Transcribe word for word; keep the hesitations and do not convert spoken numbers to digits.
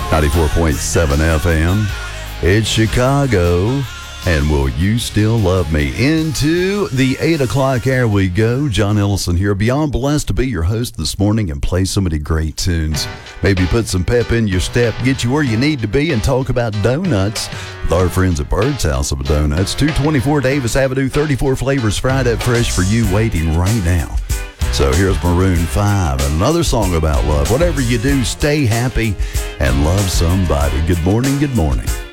ninety-four point seven F M. It's Chicago. And will you still love me? Into the eight o'clock hour we go. John Ellison here. Beyond blessed to be your host this morning and play so many great tunes. Maybe put some pep in your step, get you where you need to be, and talk about donuts with our friends at Bird's House of Donuts. two twenty-four Davis Avenue, thirty-four flavors fried up fresh for you waiting right now. So here's Maroon five, another song about love. Whatever you do, stay happy and love somebody. Good morning, good morning.